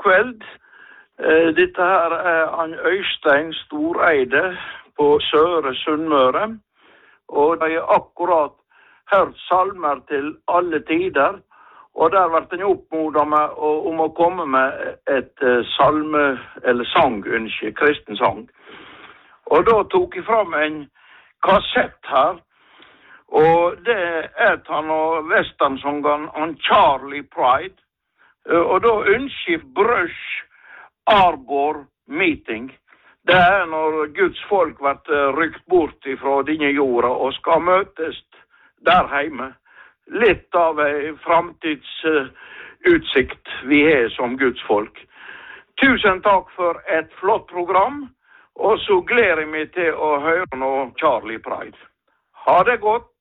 kveld. Dette her han Øystein Storeide på Søre Sunnmøre. Og de har akkurat hørt salmer til alle tider. Og der ble den oppmodet om å komme med et salme- eller sangønske, kristen sang. Og da tok jeg fram en kassett her. Og det han og westernsangeren han Charlie Pride. Og da ønsker Brush Arbor Meeting. Det når Guds folk blir rykt bort fra denne jorda og skal møtes der hjemme. Litt av en framtidsutsikt vi har som Guds folk. Tusen takk for et flott program, og så gleder jeg meg til å høre noe Charlie Pride. Ha det godt!